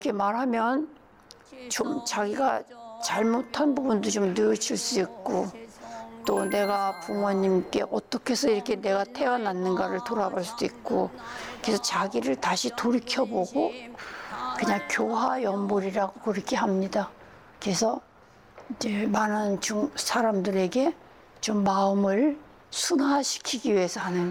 이렇게 말하면 좀 자기가 잘못한 부분도 좀 뉘우칠 수 있고, 또 내가 부모님께 어떻게 해서 이렇게 내가 태어났는가를 돌아볼 수도 있고, 그래서 자기를 다시 돌이켜보고 그냥 교화연불이라고 그렇게 합니다. 그래서 이제 많은 사람들에게 좀 마음을 순화시키기 위해서 하는